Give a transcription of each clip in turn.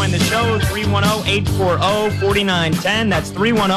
join the show. 310-840-4910. That's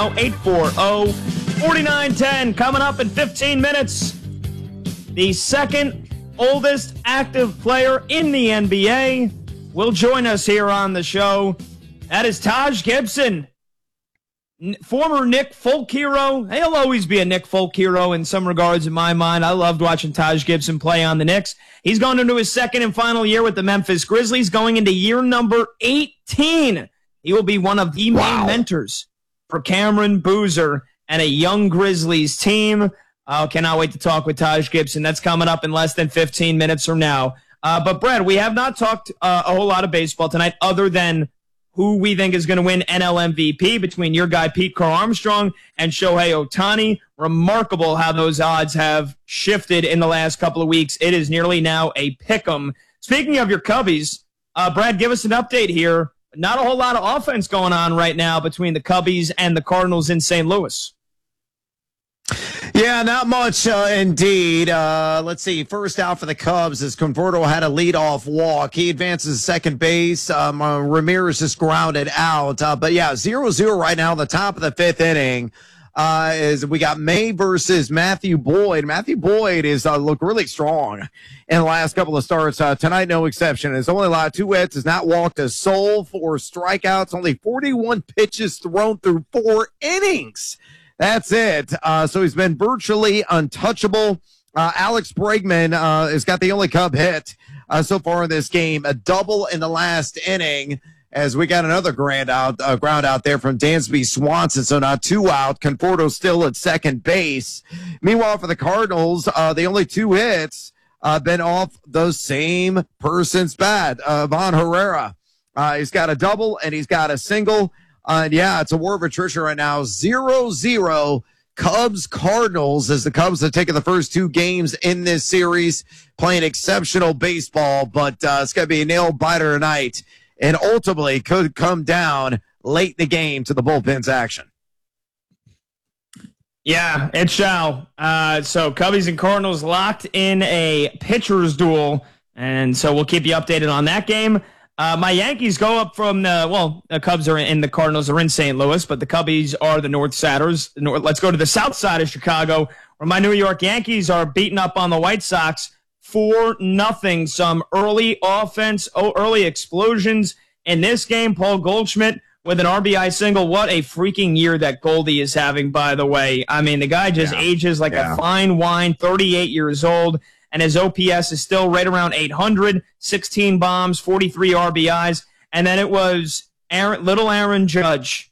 310-840-4910. Coming up in 15 minutes, the second oldest active player in the NBA will join us here on the show. That is Taj Gibson, former Nick Folk hero. He'll always be a Nick Folk hero in some regards in my mind. I loved watching Taj Gibson play on the Knicks. He's gone into his second and final year with the Memphis Grizzlies, going into year number 18. He will be one of the main mentors for Cameron Boozer and a young Grizzlies team. Cannot wait to talk with Taj Gibson. That's coming up in less than 15 minutes from now. But, Brad, we have not talked a whole lot of baseball tonight other than who we think is going to win NL MVP between your guy Pete Crow Armstrong and Shohei Ohtani. Remarkable how those odds have shifted in the last couple of weeks. It is nearly now a pick'em. Speaking of your Cubbies, Brad, give us an update here. Not a whole lot of offense going on right now between the Cubbies and the Cardinals in St. Louis. Yeah, not much indeed. Let's see. First out for the Cubs is Conforto had a leadoff walk. He advances to second base. Ramirez is grounded out. But yeah, 0-0 right now, the top of the fifth inning. Is we got May versus Matthew Boyd. Matthew Boyd is looked really strong in the last couple of starts. Tonight, no exception. Has only allowed 2 hits, has not walked a soul, 4 strikeouts, only 41 pitches thrown through 4 innings. That's it. So he's been virtually untouchable. Alex Bregman has got the only Cub hit so far in this game, a double in the last inning. As we got another ground out there from Dansby Swanson, so now 2 out. Conforto still at second base. Meanwhile, for the Cardinals, the only 2 hits been off the same person's bat, Von Herrera. He's got a double and he's got a single. Yeah, it's a war of attrition right now. 0-0 Cubs-Cardinals as the Cubs have taken the first 2 games in this series, playing exceptional baseball, but it's going to be a nail-biter tonight, and ultimately could come down late in the game to the bullpen's action. Yeah, it shall. So Cubbies and Cardinals locked in a pitcher's duel, and so we'll keep you updated on that game. My Yankees go up from the Cubs are in, the Cardinals are in St. Louis, but the Cubbies are the North Satyrs. Let's go to the south side of Chicago, where my New York Yankees are beating up on the White Sox 4-0. Some early offense, early explosions in this game. Paul Goldschmidt with an RBI single. What a freaking year that Goldie is having, by the way. I mean, the guy just ages like a fine wine, 38 years old. And his OPS is still right around 800, 16 bombs, 43 RBIs. And then it was little Aaron Judge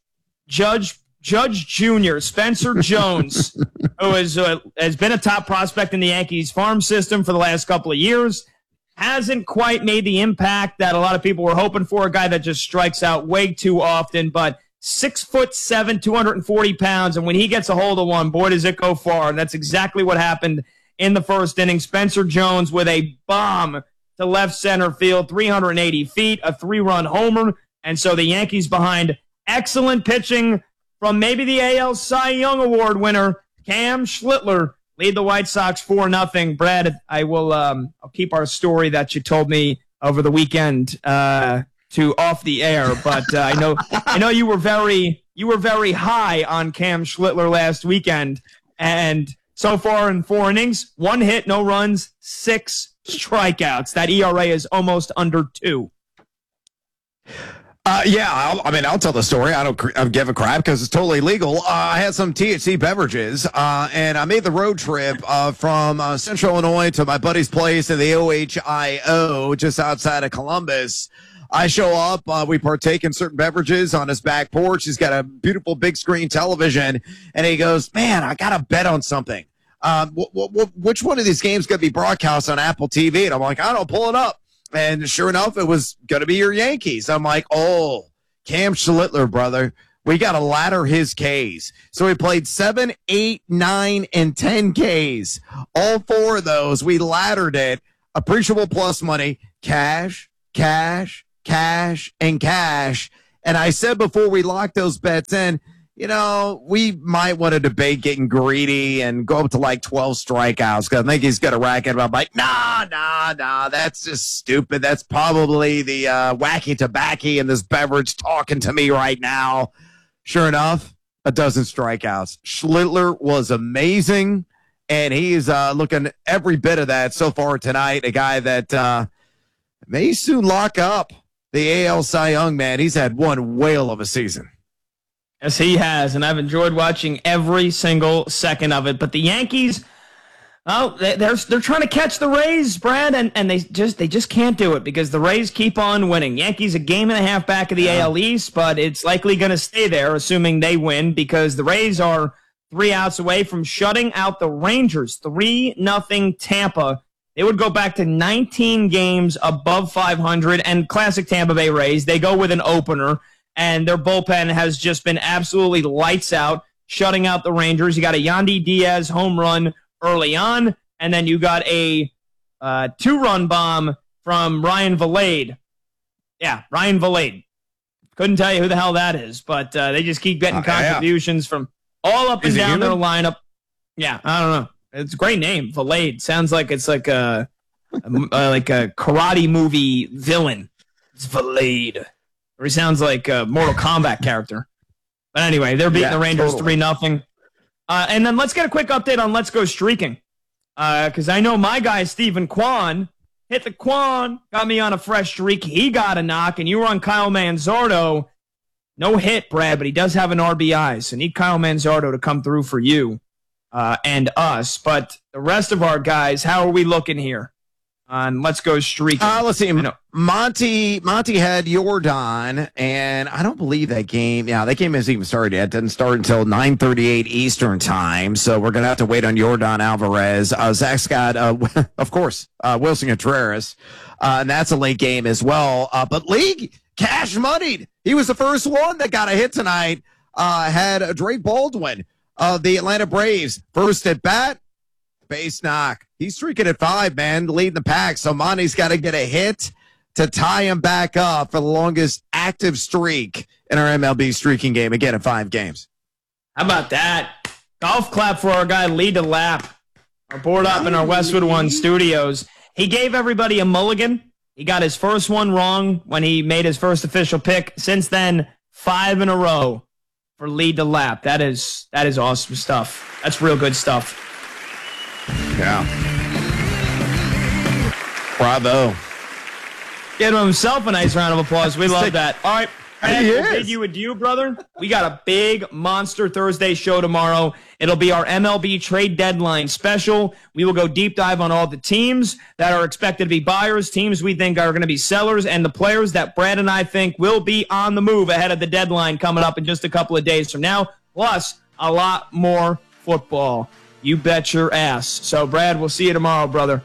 Jr., Spencer Jones, who has been a top prospect in the Yankees farm system for the last couple of years. Hasn't quite made the impact that a lot of people were hoping for, a guy that just strikes out way too often, but 6'7", 240 pounds. And when he gets a hold of one, boy, does it go far. And that's exactly what happened in the first inning. Spencer Jones with a bomb to left center field, 380 feet, a 3-run homer. And so the Yankees behind excellent pitching from maybe the AL Cy Young Award winner, Cam Schlittler, lead the White Sox 4-0. Brad, I'll keep our story that you told me over the weekend to off the air, but I know you were very high on Cam Schlittler last weekend, and so far in 4 innings, 1 hit, no runs, 6 strikeouts. That ERA is almost under 2. I'll tell the story. I don't give a crap because it's totally legal. I had some THC beverages, and I made the road trip from Central Illinois to my buddy's place in the OHIO just outside of Columbus. I show up, we partake in certain beverages on his back porch. He's got a beautiful big screen television, and he goes, man, I got to bet on something. Which one of these games going to be broadcast on Apple TV? And I'm like, I don't pull it up. And sure enough, it was going to be your Yankees. I'm like, oh, Cam Schlittler, brother. We got to ladder his Ks. So he played 7, 8, 9, and 10 Ks. All 4 of those, we laddered it. Appreciable plus money, cash, and cash. And I said before we locked those bets in, we might want to debate getting greedy and go up to like 12 strikeouts because I think he's going to rack it. But I'm like, nah, that's just stupid. That's probably the wacky tobacco in this beverage talking to me right now. Sure enough, a dozen strikeouts. Schlittler was amazing, and he's looking every bit of that so far tonight. A guy that may soon lock up the AL Cy Young, man. He's had one whale of a season. Yes, he has, and I've enjoyed watching every single second of it. But the Yankees, they're trying to catch the Rays, Brad, and they just can't do it because the Rays keep on winning. Yankees a game and a half back of the AL East, but it's likely going to stay there, assuming they win, because the Rays are 3 outs away from shutting out the Rangers, 3-0 Tampa. They would go back to 19 games above 500, and classic Tampa Bay Rays, they go with an opener. And their bullpen has just been absolutely lights out, shutting out the Rangers. You got a Yandy Diaz home run early on, and then you got a 2-run bomb from Ryan Vilade. Yeah, Ryan Vilade. Couldn't tell you who the hell that is, but they just keep getting contributions from all up and down their lineup. Yeah, I don't know. It's a great name, Vilade. Sounds like it's like a karate movie villain. It's Vilade. Or he sounds like a Mortal Kombat character. But anyway, they're beating the Rangers 3-0. And then let's get a quick update on Let's Go Streaking. Because I know my guy, Stephen Kwan, hit the Kwan, got me on a fresh streak. He got a knock, and you were on Kyle Manzardo. No hit, Brad, but he does have an RBI. So need Kyle Manzardo to come through for you and us. But the rest of our guys, how are we looking here on Let's Go Streaking? Let's see. Monty had Jordan, and I don't believe that game. Yeah, that game hasn't even started yet. It doesn't start until 9:38 Eastern time, so we're going to have to wait on Jordan Alvarez. Zach's got, of course, Wilson Contreras, and that's a late game as well. But League cash moneyed. He was the first one that got a hit tonight. Had Drake Baldwin of the Atlanta Braves. First at bat, base knock. He's streaking at 5, man, leading the pack. So Monty's got to get a hit to tie him back up for the longest active streak in our MLB streaking game, again in 5 games. How about that? Golf clap for our guy, Lee DeLapp, our board up in our Westwood One studios. He gave everybody a mulligan. He got his first one wrong when he made his first official pick. Since then, 5 in a row for Lee DeLapp. That is awesome stuff. That's real good stuff. Yeah. Bravo. Give himself a nice round of applause. We love that. All right. We'll bid you adieu, brother. We got a big Monster Thursday show tomorrow. It'll be our MLB trade deadline special. We will go deep dive on all the teams that are expected to be buyers, teams we think are going to be sellers, and the players that Brad and I think will be on the move ahead of the deadline coming up in just a couple of days from now, plus a lot more football. You bet your ass. So, Brad, we'll see you tomorrow, brother.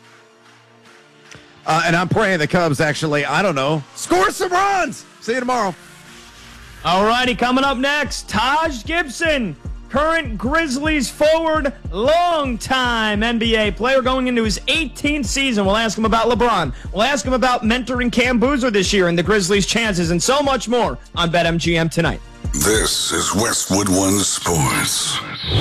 And I'm praying the Cubs actually, I don't know, score some runs. See you tomorrow. All righty, coming up next, Taj Gibson, current Grizzlies forward, long-time NBA player going into his 18th season. We'll ask him about LeBron. We'll ask him about mentoring Cam Boozer this year and the Grizzlies' chances, and so much more on BetMGM tonight. This is Westwood One Sports.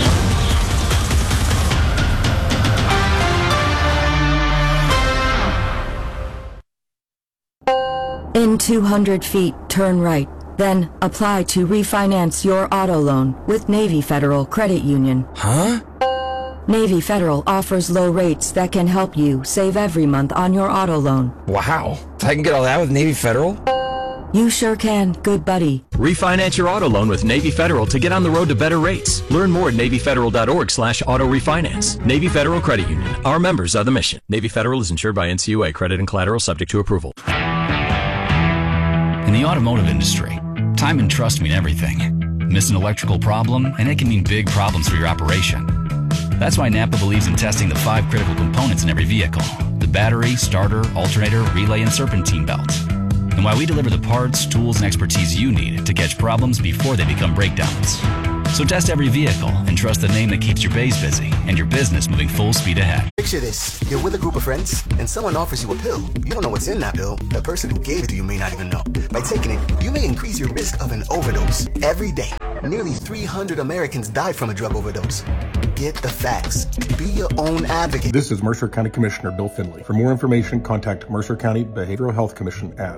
In 200 feet, turn right. Then apply to refinance your auto loan with Navy Federal Credit Union. Huh? Navy Federal offers low rates that can help you save every month on your auto loan. Wow. I can get all that with Navy Federal? You sure can, good buddy. Refinance your auto loan with Navy Federal to get on the road to better rates. Learn more at NavyFederal.org/auto refinance. Navy Federal Credit Union. Our members are the mission. Navy Federal is insured by NCUA. Credit and collateral subject to approval. In the automotive industry, time and trust mean everything. Miss an electrical problem, and it can mean big problems for your operation. That's why Napa believes in testing the 5 critical components in every vehicle: the battery, starter, alternator, relay, and serpentine belt. And why we deliver the parts, tools, and expertise you need to catch problems before they become breakdowns. So test every vehicle and trust the name that keeps your bays busy and your business moving full speed ahead. Picture this. You're with a group of friends, and someone offers you a pill. You don't know what's in that pill. The person who gave it to you may not even know. By taking it, you may increase your risk of an overdose every day. Nearly 300 Americans died from a drug overdose. Get the facts. Be your own advocate. This is Mercer County Commissioner Bill Finley. For more information, contact Mercer County Behavioral Health Commission at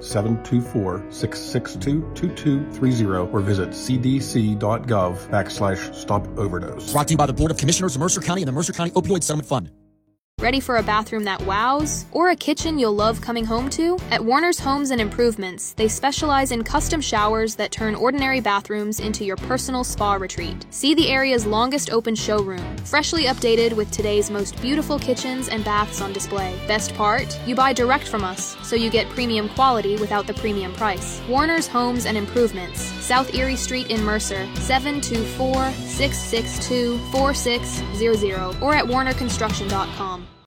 724-662-2230 or visit cdc.gov/stop overdose. Brought to you by the Board of Commissioners of Mercer County and the Mercer County Opioid Settlement Fund. Ready for a bathroom that wows? Or a kitchen you'll love coming home to? At Warner's Homes and Improvements, they specialize in custom showers that turn ordinary bathrooms into your personal spa retreat. See the area's longest open showroom, freshly updated with today's most beautiful kitchens and baths on display. Best part? You buy direct from us, so you get premium quality without the premium price. Warner's Homes and Improvements, South Erie Street in Mercer, 724-662-4600, or at warnerconstruction.com.